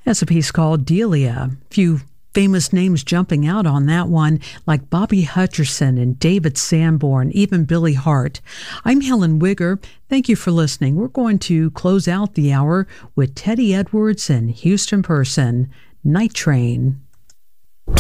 That's a piece called Delia. Few famous names jumping out on that one, like Bobby Hutcherson and David Sanborn, even Billy Hart. I'm Helen Wigger. Thank you for listening. We're going to close out the hour with Teddy Edwards and Houston Person, Night Train.